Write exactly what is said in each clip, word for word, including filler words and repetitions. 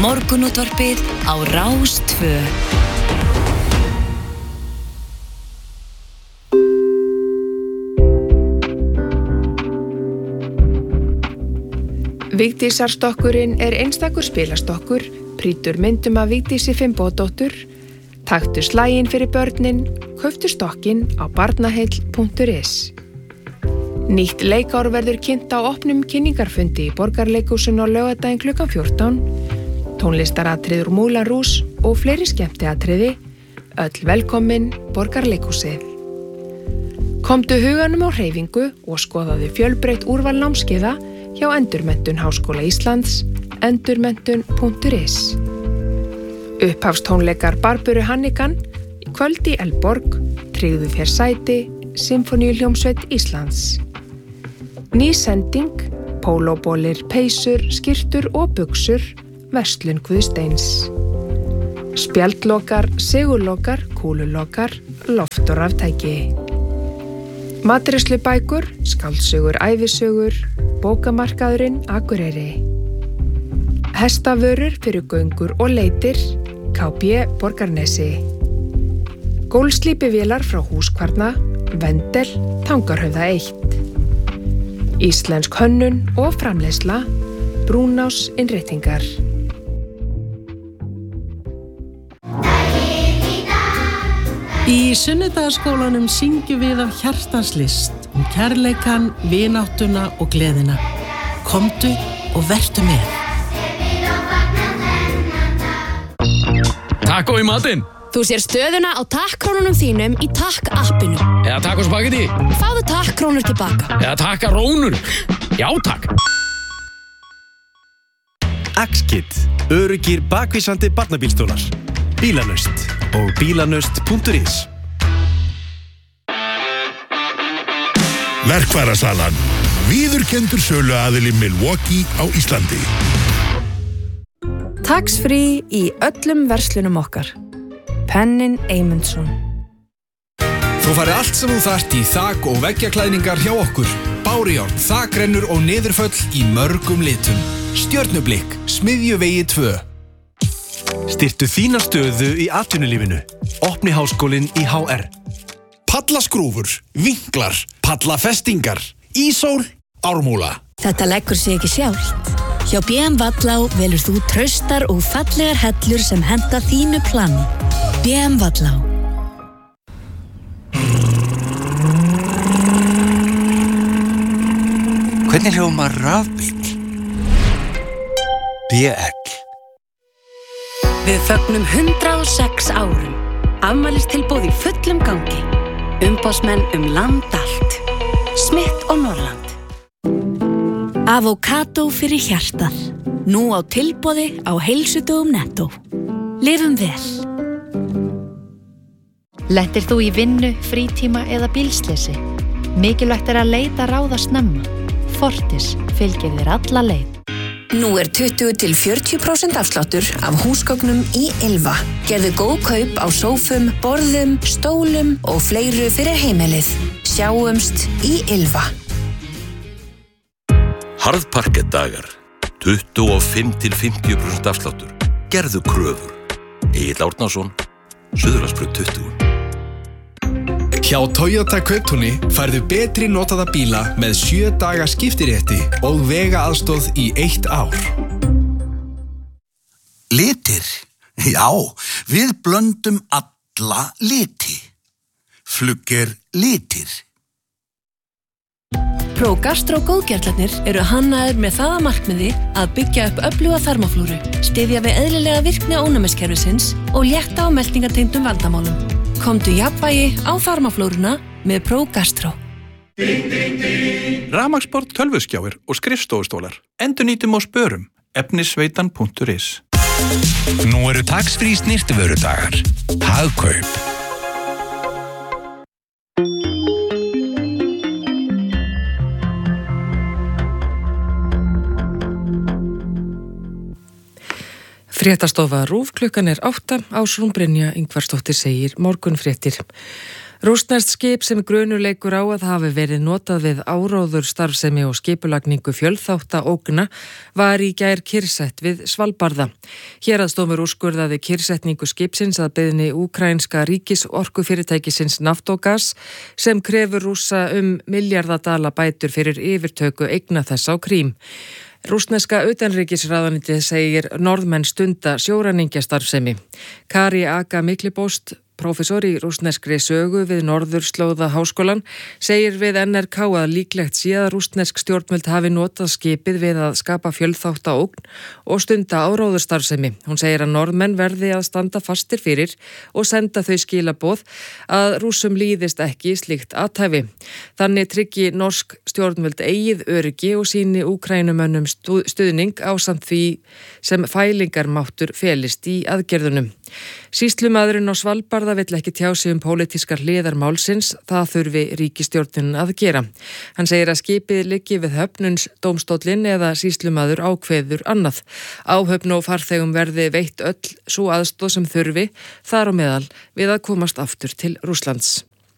Morgunútvarpið á Rás tvö. Vigdísarstokkurinn er einstakur spilastokkur, prýtur myndum af Vigdísi Finnbogadóttur, taktu slaginn fyrir börnin, kauftu stokkinn á barnaheill punktur is. Nýtt leikár verður kynnt á opnum kynningarfundi í Borgarleikhúsinu á laugardaginn klukkan fjórtán, tónlistaratriður Moulin Rouge og fleiri skemmtiatriði, öll velkomin Borgarleikhúsið. Komdu huganum á hreyfingu og skoðaðu fjölbreytt úrval námskeiða hjá Endurmenntun Háskóla Íslands, endurmenntun punktur is. Upphafstónleikar Barböru Hannigan, kvöld í Elborg, tryggðu þér sæti, Sinfoníuhljómsveit Íslands. Ný sending, pólóbolir, peysur, skyrtur og buxur, verslun Guðsteins. Spjaldlokar, sigurlokar, kúlulokar, loft og raftæki. Matreiðslubækur, skáldsögur, ævisögur, bókamarkaðurinn Akureyri. Hestavörur fyrir göngur og leitir, K B Borgarnesi. Gólslípivélar frá Húskvarna, Vendel, Tangarhöfða eitt. Íslensk hönnun og framleiðsla, Brúnás innréttingar. Í Sunnudagaskólanum syngjum við af hjartans list um kærleikan, vináttuna og gleðina. Komdu og vertu með. Taco í matinn. Þú sér stöðuna á takkrónunum þínum í takk-appinu. Eða taco spagetti. Fáðu takkrónur tilbaka. Eða takkarónur. Já, takk. Axkit, öruggir bakvísandi barnabílstólar. Bílanust og bílanust punktur is. Verkfærasalan. Viðurkenndur söluaðili Milwaukee á Íslandi. Tax-free í öllum verslunum okkar. Pennin Eymundsson. Þú farið allt sem þú þarft í þak- og veggjaklæðningar hjá okkur. Bárujárn, þakrennur og niðurföll í mörgum litum. Stjörnublikk, Smiðjuvegi tvö. Styrktu þína stöðu í atvinnulífinu. Opni háskólinn í H R. Pallaskrúfur, vinklar, pallafestingar, ísól, ármúla. Þetta leggur sig ekki sjálft. Hjá B M Vallá velur þú traustar og fallegar hellur sem henta þínu plani. B M Vallá. Hvernig hljómar rafbíll? B L. Við fögnum hundrað og sex árum. Afmælistilboð í fullum gangi. Umboðsmenn um land allt. Smith og Norrland. Avokado fyrir hjartað. Nú á tilboði á heilsudögum Netto. Lifum vel. Lentir þú í vinnu, frítíma eða bílsleysi? Mikilvægt er að leita ráða snemma. Fortis fylgir þér alla leið. Nú er tuttugu til fjörutíu prósent afsláttur af húsgögnum í Ylva. Gerðu góð kaup á sófum, borðum, stólum og fleiru fyrir heimilið. Sjáumst í Ylva. Harðparkettdagar. tuttugu og fimm til fimmtíu prósent afsláttur. Gerðu kröfur. Egill Árnason, Suðurlandsbraut tuttugu. Hjá Toyota Kauptúni færðu betri notaða bíla með sjö daga skiptirétti og vegaaðstoð í eitt ár. Litir? Já, við blöndum alla liti. Flugger litir. ProGastro góðgerlarnir eru hannaðir með það að markmiði að byggja upp öfluga þarmaflúru, styðja við eðlilega virkni ónæmiskerfisins og létta á meltingartengdum vandamálum. Komdu jafnvægi á þarmaflóruna með ProGastro. Rafmagnsborð, tölvuskjáir og skrifstofustólar. Endurnýtum og spörum. efnisveitan punktur is. Nú eru tax-free snyrtivörudagar. Hagkaup. Fréttastofa RÚV klukkan er átta, Ásrún Brynja Ingvarsdóttir segir morgunfréttir. Rússneskt skip sem grunur leikur á að hafi verið notað við áróður starfsemi og skipulagningu fjölþátta ógna var í gær kyrrsett við Svalbarða. Héraðsdómur úrskurðaði kyrrsetningu skipsins að beiðni úkraínska ríkisorkufyrirtækisins Naftogaz sem krefur Rússa um milljarðadala bætur fyrir yfirtöku eigna þess á Krím. Rússneska utanríkisráðuneytið segir Norðmenn stunda sjóræningjastarfsemi. Kari Aga Miklibost, prófessor í rússneskri sögu við Norðurslóða háskólan, segir við N R K að líklegt sé að rússnesk stjórnvöld hafi notað skipið við að skapa fjölþátta ógn og stunda áróðurstarfsemi. Hún segir að Norðmenn verði að standa fastir fyrir og senda þau skilaboð að Rússum líðist ekki slíkt athæfi. Þannig tryggi norsk stjórnvöld eigið öryggi og síni Úkrænumönnum stuðning ásamt því sem fælingarmáttur felist í aðgerðunum. Sýslumaðurinn á Svalbarða vill ekki tjá sig um pólitískar hliðar málsins, það þurfi ríkisstjórnin að gera. Hann segir að skipið liggi við höfnuns dómstóllinn eða sýslumaður ákveður annað. Áhöfn og farþegum verði veitt öll svo aðstóð sem þurfi, þar á meðal við að komast aftur til Rússlands.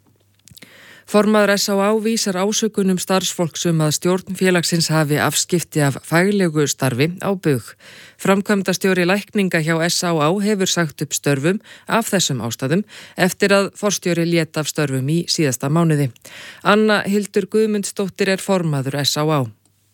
Formaður S Á Á vísar ásökunum starfsfólksum að stjórn félagsins hafi afskipti af faglegu starfi á bug. Framkvæmdastjóri lækninga hjá S Á Á hefur sagt upp störfum af þessum ástæðum eftir að forstjóri lét af störfum í síðasta mánuði. Anna Hildur Guðmundsdóttir er formaður S Á Á.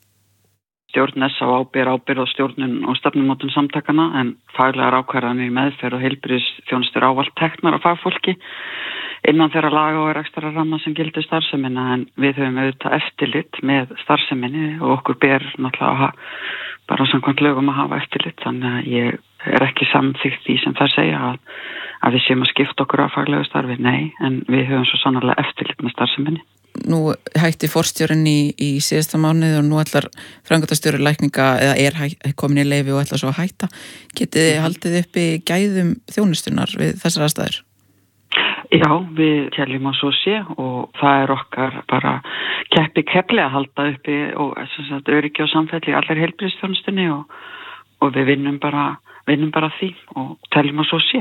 Stjórn S Á Á ber ábyrgð á stjórnun og stefnumótun samtakana en faglegar ákvarðanir í meðferð og heilbrigðisþjónustur ávallt teknar af fagfólki innan þeirra laga og rekstrar ramma sem gildir starfsemina, en við höfum auðvitað eftirlit með starfseminni og okkur ber náttúrulega bara samkvæmt lögum að hafa eftirlit, þannig að ég er ekki samþykkt því sem það segja að, að við séum að skipta okkur á faglegu starfi, nei, en við höfum svo sannarlega eftirlit með starfseminni. Nú hætti forstjórinn í, í síðasta mánuði og nú ætlar framkvæmdastjóri lækninga eða er hæ, komin í leyfi og ætlar svo að hætta. Getið þið haldið uppi gæðum þjónustunar við þessar aðstæður? Já, við teljum að svo sé og það er okkar bara keppi keppli að halda uppi og sagt, öryggi og samfelli í allar heilbrigðisþjónustunni og, og við vinnum bara, vinnum bara því og teljum að svo sé.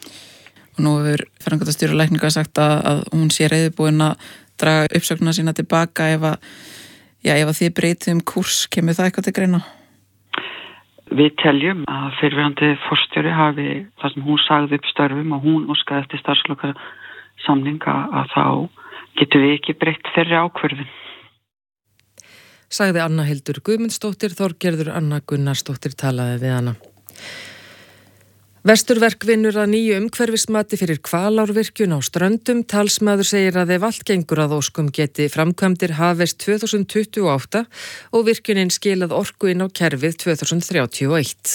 Og nú hefur framkvæmdastjóri lækninga sagt að, að hún sé reiðubúin að draga uppsögnuna sína tilbaka ef að, já, ef að þið breytið um kúrs, kemur það eitthvað til greina? Við teljum að fyrrverandi forstjóri hafi það sem hún sagði upp störfum og hún óskaði eftir starfsloka samninga að þá getum við ekki breytt þeirri ákvörðun. Sagði Anna Hildur Guðmundsdóttir, Þorgerður Anna Gunnarsdóttir talaði við hana. Vesturverk vinnur að nýju umhverfismati fyrir Hvalárvirkjun á Ströndum. Talsmaður segir að ef allt gengur að óskum geti framkvæmdir hafist tvö þúsund tuttugu og átta og virkjunin skilað orku inn á kerfið tvö þúsund þrjátíu og eitt.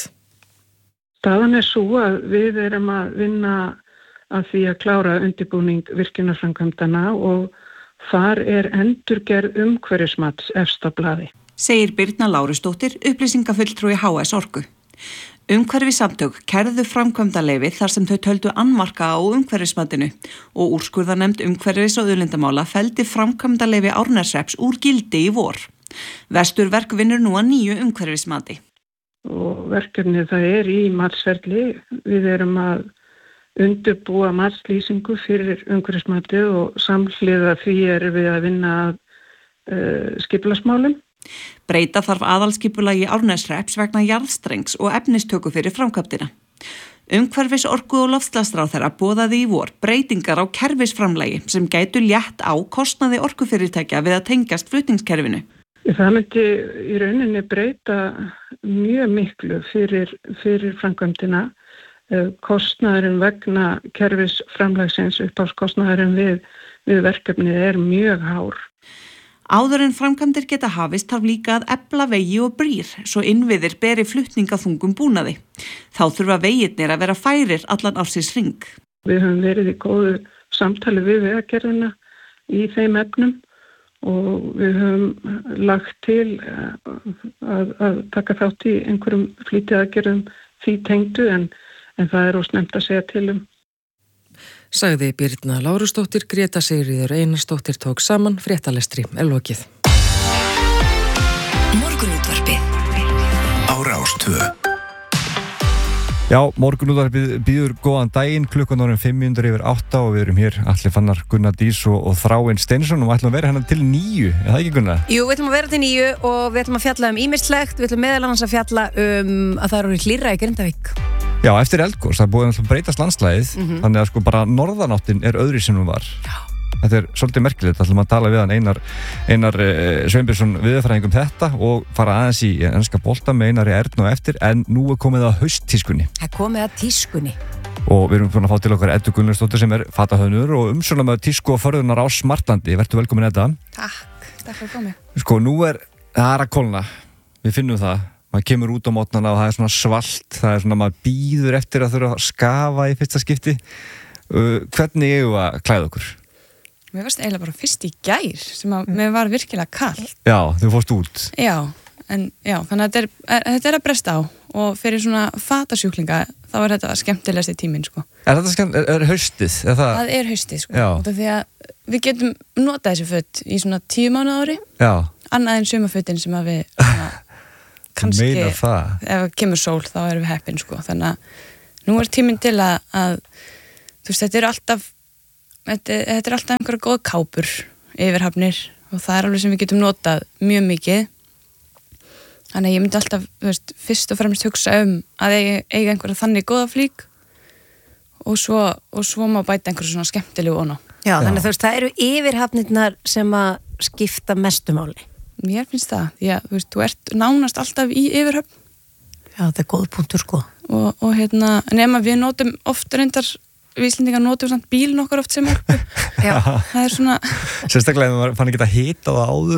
Staðan er svo að við erum að vinna að því að klára undirbúning virkjunarframkvæmdana og þar er endurgerð umhverfismats efst á blaði. Segir Birna Lárusdóttir, upplýsingafulltrúi H S Orku. Umhverfisamtök kærðu framkvæmdaleyfi þar sem þau töldu annmarka á umhverfismatinu og úrskurðarnefnd umhverfis- og auðlindamála felldi framkvæmdaleyfi Árneshrepps úr gildi í vor. Vesturverk vinnur nú að nýju umhverfismati. Og verkefnið það er í matsferli. Við erum að undirbúa matslýsingu fyrir umhverfismatið og samhliða því erum við að vinna að uh, skipulagsmálum. Breyta þarf aðalskipulagi Árneshrepps vegna jarðstrengs og efnistöku fyrir framkvæmdina. Umhverfis orku og loftslagsráðherra boðaði í vor breytingar á kerfisframlagi sem gætu létt á kostnaði orkufyrirtækja við að tengjast flutningskerfinu. Það myndi í rauninni breyta mjög miklu fyrir, fyrir framkvæmdina. Kostnaðurinn vegna kerfisframlagsins, upphafskostnaðurinn við, við verkefnið er mjög hár. Áður en framkvæmdir geta hafist þarf líka að efla vegi og brýr svo innviðir beri flutningaþungum búnaði. Þá þurfa vegirnir að vera færir allan ársins hring. Við höfum verið í góðu samtali við vegagerðina í þeim efnum og við höfum lagt til að, að taka þátt í einhverjum flýtiaðgerðum því tengdu en, en það er ósnemmt að segja til um. Sagði Birna Lárusdóttir, Greta Sigríður Einarsdóttir tók saman, fréttalestri er lokið. Morgunútvarpið á Rás tvö. Já, morgunútvarpið býður góðan daginn, klukkan orðin fimm mínútur yfir átta og við erum hér Atli Fannar, Gunnar Dís og, og Þráinn Steinsson og við ætlum að vera hérna til níu, er það ekki Gunnar? Jú, við ætlum að vera til níu og við ætlum að fjalla um ýmislegt, við ætlum meðal annars að fjalla um að það eru hlýrra í Grindavík. Já, eftir eldgos, það er búið að breytast landslæðið, Mhm. þannig að sko bara norðanáttin er öðru sem hún var. Já. Þetta er svolítið merkilegt, ætlum að tala við hann Einar, Einar uh, Sveinbjörnsson viðurfræðing um þetta og fara aðeins í enska bolta með Einari Ernu og eftir, en nú er komið að hausttískunni. Það er komið að tískunni. Og við erum búin að fá til okkar Eddu Gunnarsdóttir sem er fatahönnur og umsjónarmaður tísku og förðunar á Smartlandi. Vertu velkomin Edda. Takk, takk fyrir komið. Sko, nú er, það er að kólna, við finnum það. Maður kemur út á mótnana og það er svona svalt, það er svona, maður býður eftir að þurfa að skafa í fyrsta skipti. Uh, hvernig eigum við að klæða okkur? Mér varst eiginlega bara fyrst í gær sem að mér var virkilega kall. Já, þú fórst út. Já, en já, þannig að þetta er, er, þetta er að bresta á og fyrir svona fatasjúklinga þá er þetta skemmtilegasti tíminn, sko. Er þetta skemmt, er, er haustið? Er það... það er haustið, sko. Já. Út af því að við getum notað þessi föt í svona tíu mánuð ári. Já. Annað en sumafötin sem að við svona, kannski, Meinar það? ef kemur sól þá erum við heppin, sko. Þannig að nú er tíminn til að, að þú veist, þetta er alltaf Þetta, þetta er alltaf einhverja góð kápur yfirhafnir og það er alveg sem við getum notað mjög mikið. Þannig að ég myndi alltaf, þú veist, fyrst og fremst hugsa um að eiga, eiga einhverja þannig góða flík og svo, og svo má bæta einhverju svona skemmtilegu óná. Já, þannig að þú veist, það eru yfirhafnirnar sem að skipta mestu máli. Mér finnst það, því að þú veist, þú ert nánast alltaf í yfirhafn. Já, þetta er góð punktur, sko. Og, og hérna, nema við notum oft reyndar við Íslendingar notum samt bílinn okkar oft sem orku. Já, það er svona Sérstaklega ef maður fann ekki að hita það áður